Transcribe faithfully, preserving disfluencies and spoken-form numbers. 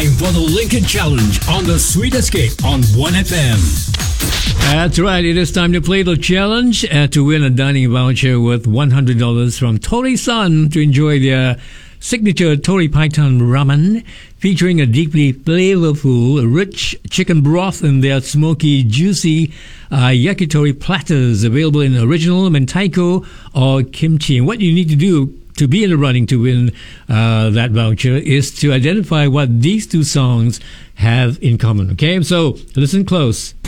time for the Lincoln Challenge on the Sweet Escape on one F M. That's right. It is time to play the challenge uh, to win a dining voucher worth one hundred dollars from Tori San to enjoy their signature Tori Python ramen, featuring a deeply flavorful, rich chicken broth in their smoky, juicy uh, yakitori platters, available in original, mentaiko, or kimchi. And what you need to do to be in the running to win uh, that voucher is to identify what these two songs have in common. Okay, so listen close.